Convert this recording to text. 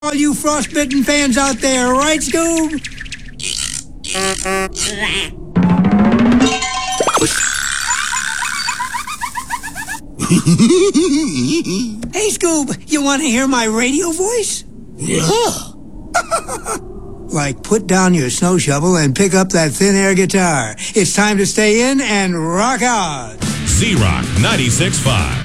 all you frostbitten fans out there, right, Scoob? Hey, Scoob, you want to hear my radio voice? Yeah. Like, put down your snow shovel and pick up that thin air guitar. It's time to stay in and rock on. Z-Rock 96.5.